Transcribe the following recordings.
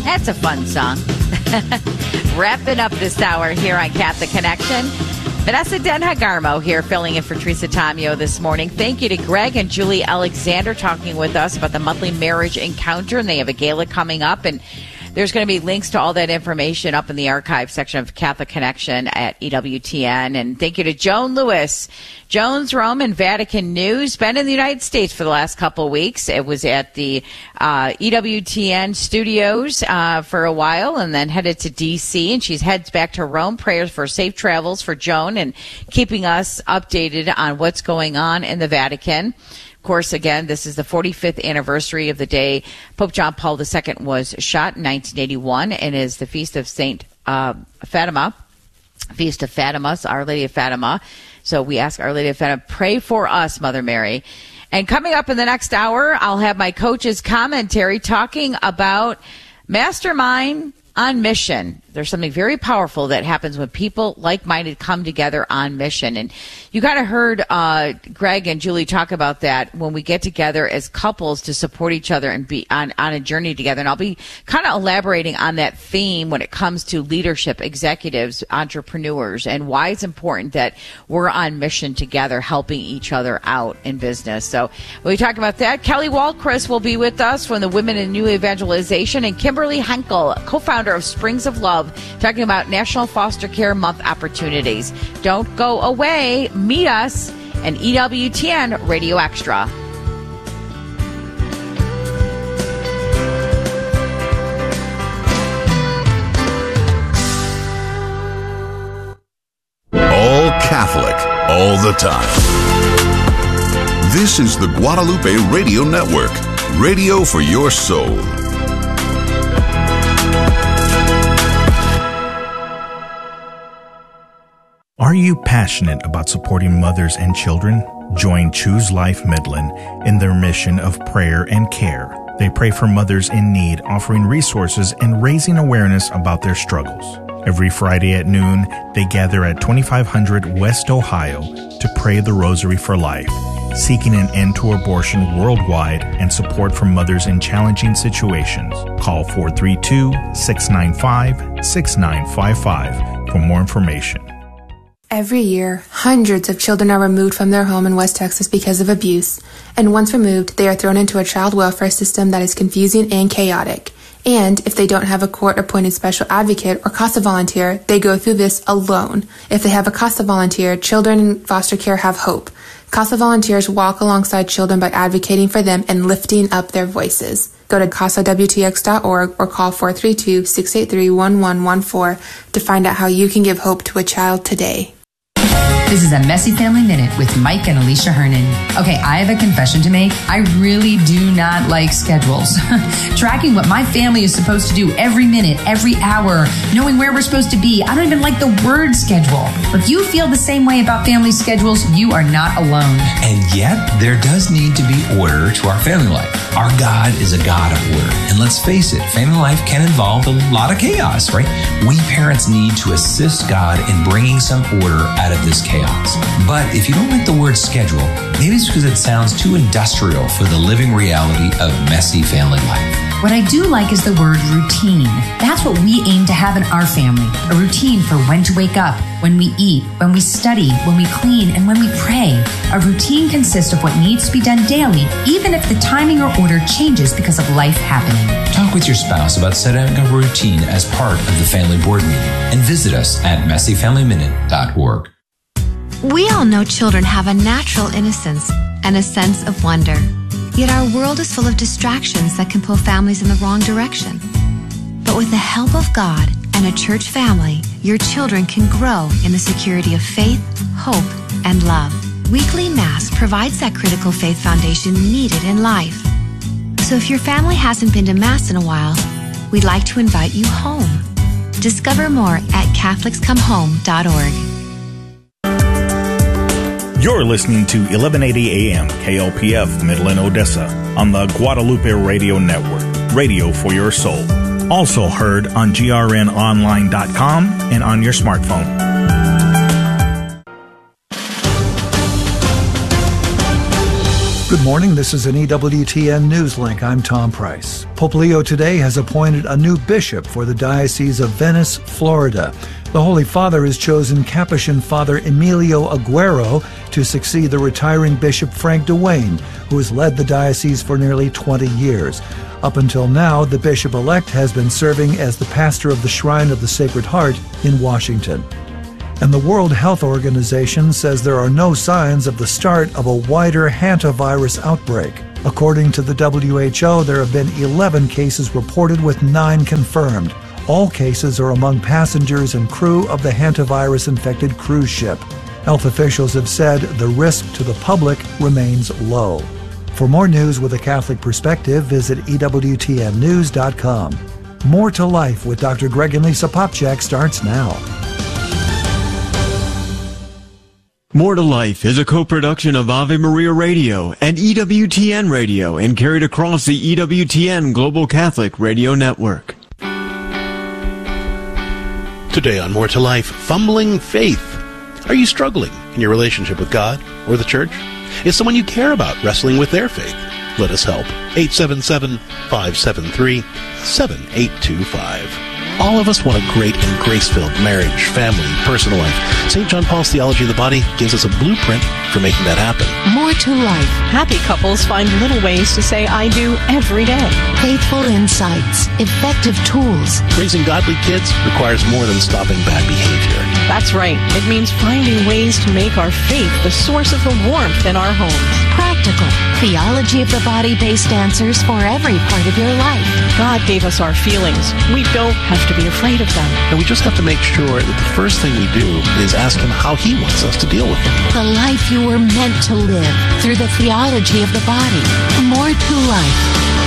That's a fun song. Wrapping up this hour here on Catholic Connection. Vanessa Denha-Garmo here filling in for Teresa Tomeo this morning. Thank you to Greg and Julie Alexander talking with us about the monthly marriage encounter, and they have a gala coming up, and there's going to be links to all that information up in the archive section of Catholic Connection at EWTN. And thank you to Joan Lewis, Jones, Rome, and Vatican News. Been in the United States for the last couple of weeks. It was at the EWTN studios for a while and then headed to D.C. And she heads back to Rome. Prayers for safe travels for Joan and keeping us updated on what's going on in the Vatican. Of course, again, this is the 45th anniversary of the day Pope John Paul II was shot in 1981, and is the feast of Saint Fatima, Feast of Fatima, Our Lady of Fatima. So we ask Our Lady of Fatima, pray for us, Mother Mary. And coming up in the next hour, I'll have my coach's commentary talking about Mastermind on Mission. There's something very powerful that happens when people like-minded come together on mission. And you kind of heard Greg and Julie talk about that when we get together as couples to support each other and be on a journey together. And I'll be kind of elaborating on that theme when it comes to leadership, executives, entrepreneurs, and why it's important that we're on mission together, helping each other out in business. So we'll be talking about that. Kelly Walchrist will be with us from the Women in New Evangelization, and Kimberly Henkel, co-founder of Springs of Love, talking about National Foster Care Month opportunities. Don't go away. Meet us and EWTN Radio Extra. All Catholic, all the time. This is the Guadalupe Radio Network, radio for your soul. Are you passionate about supporting mothers and children? Join Choose Life Midland in their mission of prayer and care. They pray for mothers in need, offering resources and raising awareness about their struggles. Every Friday at noon, they gather at 2500 West Ohio to pray the Rosary for Life, seeking an end to abortion worldwide and support for mothers in challenging situations. Call 432-695-6955 for more information. Every year, hundreds of children are removed from their home in West Texas because of abuse, and once removed, they are thrown into a child welfare system that is confusing and chaotic. And if they don't have a court-appointed special advocate or CASA volunteer, they go through this alone. If they have a CASA volunteer, children in foster care have hope. CASA volunteers walk alongside children by advocating for them and lifting up their voices. Go to CASAWTX.org or call 432-683-1114 to find out how you can give hope to a child today. This is a Messy Family Minute with Mike and Alicia Hernan. Okay, I have a confession to make. I really do not like schedules. Tracking what my family is supposed to do every minute, every hour, knowing where we're supposed to be. I don't even like the word schedule. If you feel the same way about family schedules, you are not alone. And yet, there does need to be order to our family life. Our God is a God of order. And let's face it, family life can involve a lot of chaos, right? We parents need to assist God in bringing some order out of this chaos. But if you don't like the word schedule, maybe it's because it sounds too industrial for the living reality of messy family life. What I do like is the word routine. That's what we aim to have in our family. A routine for when to wake up, when we eat, when we study, when we clean, and when we pray. A routine consists of what needs to be done daily, even if the timing or order changes because of life happening. Talk with your spouse about setting a routine as part of the family board meeting, and visit us at messyfamilyminute.org. We all know children have a natural innocence and a sense of wonder. Yet our world is full of distractions that can pull families in the wrong direction. But with the help of God and a church family, your children can grow in the security of faith, hope, and love. Weekly Mass provides that critical faith foundation needed in life. So if your family hasn't been to Mass in a while, we'd like to invite you home. Discover more at CatholicsComeHome.org. You're listening to 1180 AM KLPF Midland, Odessa on the Guadalupe Radio Network, radio for your soul. Also heard on grnonline.com and on your smartphone. Good morning. This is an EWTN News Link. I'm Tom Price. Pope Leo today has appointed a new bishop for the Diocese of Venice, Florida. The Holy Father has chosen Capuchin Father Emilio Aguero to succeed the retiring Bishop Frank Duane, who has led the diocese for nearly 20 years. Up until now, the bishop-elect has been serving as the pastor of the Shrine of the Sacred Heart in Washington. And the World Health Organization says there are no signs of the start of a wider hantavirus outbreak. According to the WHO, there have been 11 cases reported with 9 confirmed. All cases are among passengers and crew of the hantavirus-infected cruise ship. Health officials have said the risk to the public remains low. For more news with a Catholic perspective, visit EWTNnews.com. More to Life with Dr. Greg and Lisa Popcak starts now. More to Life is a co-production of Ave Maria Radio and EWTN Radio and carried across the EWTN Global Catholic Radio Network. Today on More to Life, fumbling faith. Are you struggling in your relationship with God or the church? Is someone you care about wrestling with their faith? Let us help. 877-573-7825. All of us want a great and grace-filled marriage, family, personal life. St. John Paul's Theology of the Body gives us a blueprint for making that happen. More to life. Happy couples find little ways to say I do every day. Faithful insights. Effective tools. Raising godly kids requires more than stopping bad behavior. That's right. It means finding ways to make our faith the source of the warmth in our homes. Practical. Theology of the Body-based answers for every part of your life. God gave us our feelings. We don't have to be afraid of them. And we just have to make sure that the first thing we do is ask Him how He wants us to deal with them. The life you were meant to live through the theology of the body. More to life.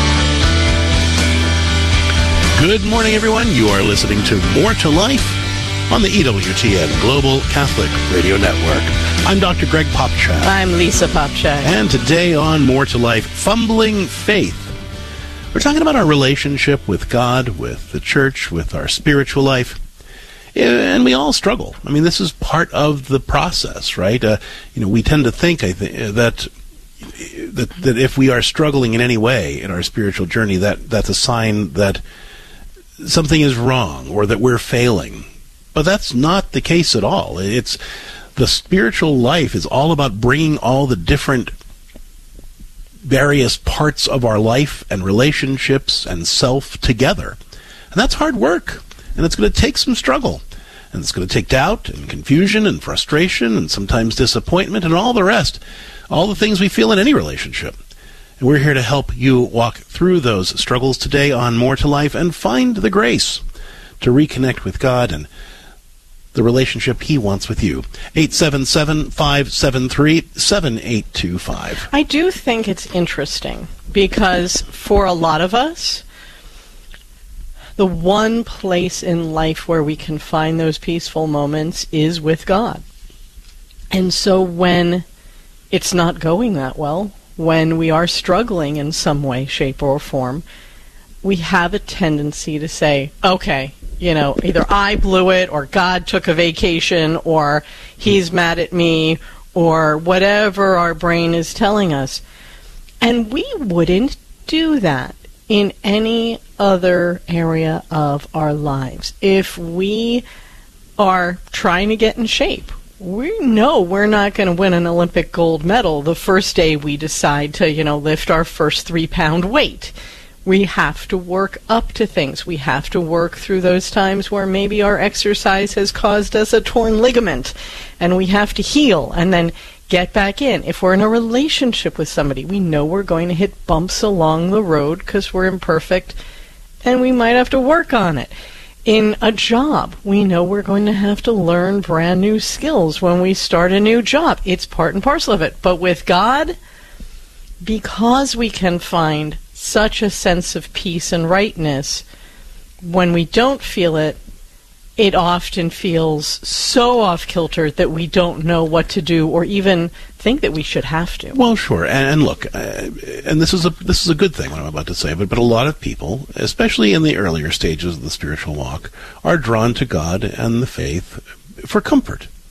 Good morning, everyone. You are listening to More to Life on the EWTN Global Catholic Radio Network. I'm Dr. Greg Popcak. I'm Lisa Popcak. And today on More to Life, fumbling faith. We're talking about our relationship with God, with the church, with our spiritual life. And we all struggle. I mean, this is part of the process, right? We tend to think, that if we are struggling in any way in our spiritual journey, that's a sign that something is wrong or that we're failing. But that's not the case at all. It's the spiritual life is all about bringing all the different various parts of our life and relationships and self together. And that's hard work. And it's going to take some struggle. And it's going to take doubt and confusion and frustration and sometimes disappointment and all the rest. All the things we feel in any relationship. And we're here to help you walk through those struggles today on More to Life and find the grace to reconnect with God and the relationship He wants with you. 877-573-7825. I do think it's interesting because for a lot of us, the one place in life where we can find those peaceful moments is with God. And so when it's not going that well, when we are struggling in some way, shape, or form, we have a tendency to say, okay, either I blew it, or God took a vacation, or He's mad at me, or whatever our brain is telling us. And we wouldn't do that in any other area of our lives. If we are trying to get in shape, we know we're not going to win an Olympic gold medal the first day we decide to, lift our first 3-pound weight. We have to work up to things. We have to work through those times where maybe our exercise has caused us a torn ligament, and we have to heal and then get back in. If we're in a relationship with somebody, we know we're going to hit bumps along the road because we're imperfect, and we might have to work on it. In a job, we know we're going to have to learn brand new skills when we start a new job. It's part and parcel of it. But with God, because we can find such a sense of peace and rightness, when we don't feel it, it often feels so off-kilter that we don't know what to do or even think that we should have to. Well, sure. And look, and this is a good thing, what I'm about to say, but a lot of people, especially in the earlier stages of the spiritual walk, are drawn to God and the faith for comfort.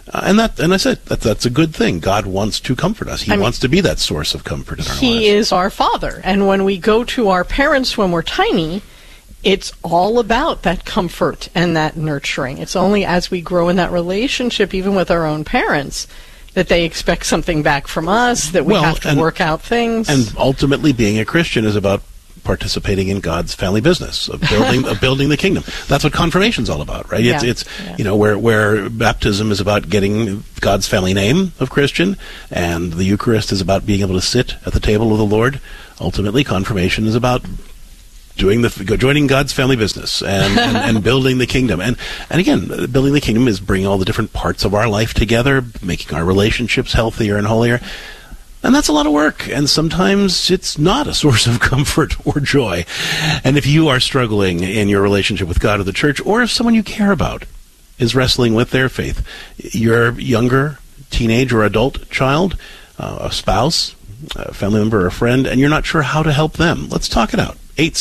And I said that's a good thing. God wants to comfort us. He wants to be that source of comfort in our lives. He is our Father. And when we go to our parents when we're tiny, it's all about that comfort and that nurturing. It's only as we grow in that relationship, even with our own parents, that they expect something back from us, that we have to work out things. And ultimately, being a Christian is about participating in God's family business of building the kingdom. That's what confirmation's all about, right? It's where baptism is about getting God's family name of Christian, and the Eucharist is about being able to sit at the table of the Lord. Ultimately, confirmation is about joining God's family business and building the kingdom. And again, building the kingdom is bringing all the different parts of our life together, making our relationships healthier and holier. And that's a lot of work, and sometimes it's not a source of comfort or joy. And if you are struggling in your relationship with God or the church, or if someone you care about is wrestling with their faith, your younger teenage or adult child, a spouse, a family member or a friend, and you're not sure how to help them, let's talk it out.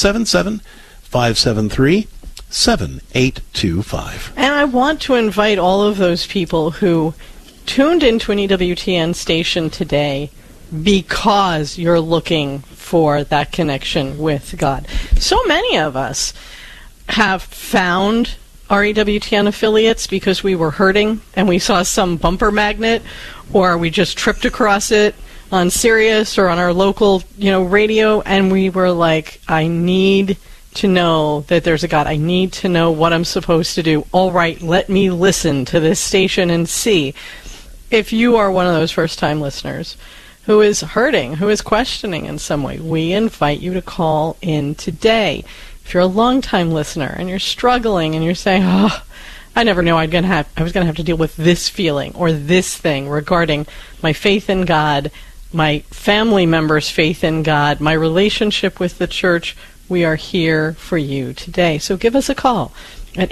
877-573-7825. And I want to invite all of those people who tuned into an EWTN station today because you're looking for that connection with God. So many of us have found our EWTN affiliates because we were hurting and we saw some bumper magnet, or we just tripped across it on Sirius or on our local, radio, and we were like, I need to know that there's a God. I need to know what I'm supposed to do. All right, let me listen to this station and see. If you are one of those first-time listeners who is hurting, who is questioning in some way, we invite you to call in today. If you're a long-time listener and you're struggling and you're saying, I never knew I was going to have to deal with this feeling or this thing regarding my faith in God, my family members' faith in God, my relationship with the church, we are here for you today. So give us a call at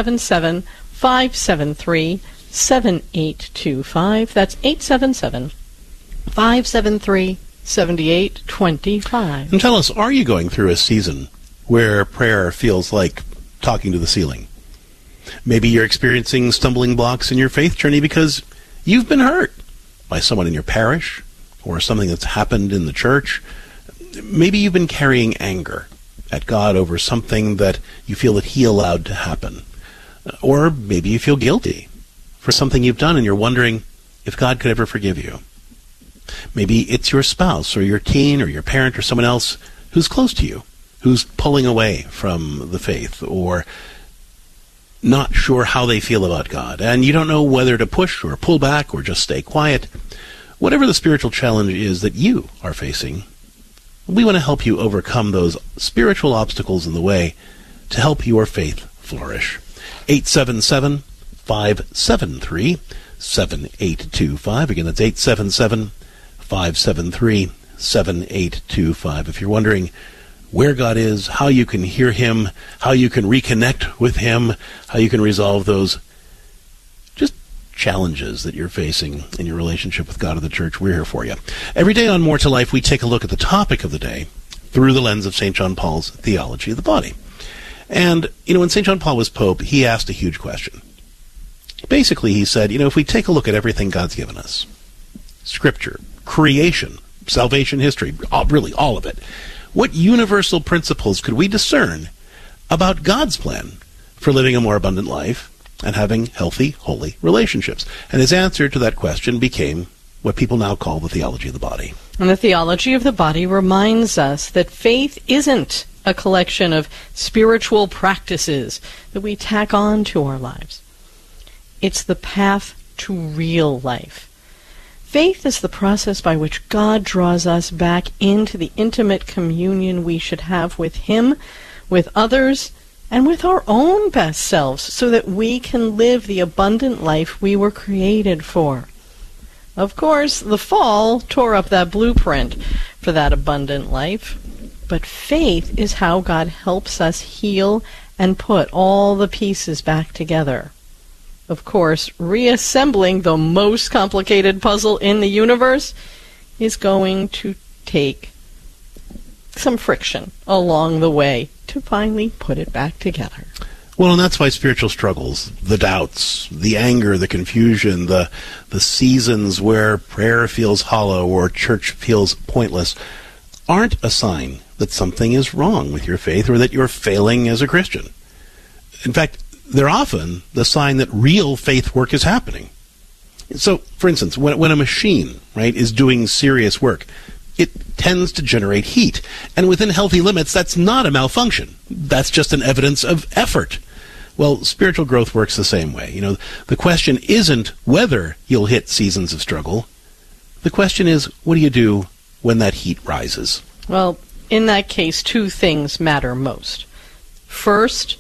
877-573-7825. That's 877-573-7825. And tell us, are you going through a season where prayer feels like talking to the ceiling? Maybe you're experiencing stumbling blocks in your faith journey because you've been hurt by someone in your parish or something that's happened in the church. Maybe you've been carrying anger at God over something that you feel that He allowed to happen. Or maybe you feel guilty for something you've done and you're wondering if God could ever forgive you. Maybe it's your spouse or your teen or your parent or someone else who's close to you, who's pulling away from the faith or not sure how they feel about God, and you don't know whether to push or pull back or just stay quiet. Whatever the spiritual challenge is that you are facing, we want to help you overcome those spiritual obstacles in the way to help your faith flourish. 877-573-7825. Again, that's 877-573-7825. If you're wondering where God is, how you can hear Him, how you can reconnect with Him, how you can resolve those just challenges that you're facing in your relationship with God or the church, we're here for you. Every day on More to Life, we take a look at the topic of the day through the lens of St. John Paul's theology of the body. And, when St. John Paul was Pope, he asked a huge question. Basically, he said, if we take a look at everything God's given us, Scripture, creation, salvation history, really all of it, what universal principles could we discern about God's plan for living a more abundant life and having healthy, holy relationships? And his answer to that question became what people now call the theology of the body. And the theology of the body reminds us that faith isn't a collection of spiritual practices that we tack on to our lives. It's the path to real life. Faith is the process by which God draws us back into the intimate communion we should have with Him, with others, and with our own best selves, so that we can live the abundant life we were created for. Of course, the fall tore up that blueprint for that abundant life, but faith is how God helps us heal and put all the pieces back together. Of course, reassembling the most complicated puzzle in the universe is going to take some friction along the way to finally put it back together. Well, and that's why spiritual struggles, the doubts, the anger, the confusion, the seasons where prayer feels hollow or church feels pointless, aren't a sign that something is wrong with your faith or that you're failing as a Christian. In fact, they're often the sign that real faith work is happening. So, for instance, when a machine, right, is doing serious work, it tends to generate heat. And within healthy limits, that's not a malfunction. That's just an evidence of effort. Well, spiritual growth works the same way. You know, the question isn't whether you'll hit seasons of struggle. The question is, what do you do when that heat rises? Well, in that case, two things matter most. First,